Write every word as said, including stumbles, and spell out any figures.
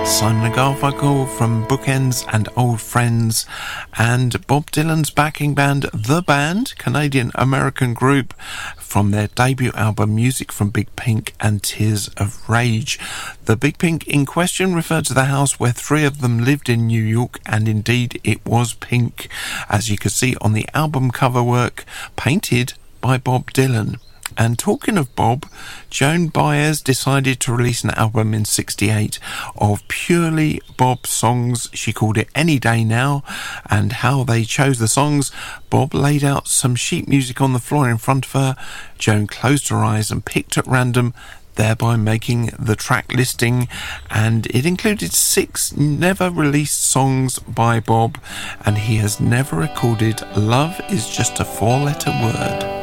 Simon Garfunkel from Bookends and Old Friends, and Bob Dylan's backing band The Band, Canadian-American group, from their debut album Music from Big Pink and Tears of Rage. The Big Pink in question referred to the house where three of them lived in New York, and indeed it was pink, as you could see on the album cover work, painted by Bob Dylan. And talking of Bob, Joan Baez decided to release an album in sixty-eight of purely Bob songs. She called it Any Day Now, and how they chose the songs: Bob laid out some sheet music on the floor in front of her. Joan closed her eyes and picked at random, thereby making the track listing, and it included six never released songs by Bob, and he has never recorded Love Is Just a Four-Letter Word.